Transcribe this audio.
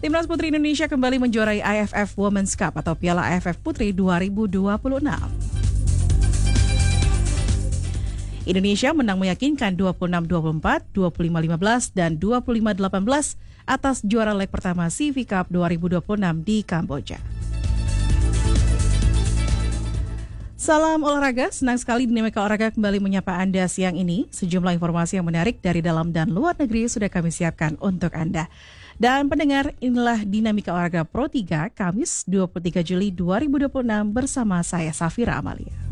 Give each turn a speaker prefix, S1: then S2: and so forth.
S1: Timnas Putri Indonesia kembali menjuarai AFF Women's Cup atau Piala AFF Putri 2026. Indonesia menang meyakinkan 26-24, 25-15, dan 25-18 atas juara leg pertama CV Cup 2026 di Kamboja. Salam olahraga, senang sekali Dinamika Olahraga kembali menyapa Anda siang ini. Sejumlah informasi yang menarik dari dalam dan luar negeri sudah kami siapkan untuk Anda. Dan pendengar, inilah Dinamika Olahraga Pro 3, Kamis 23 Juli 2026 bersama saya Safira Amalia.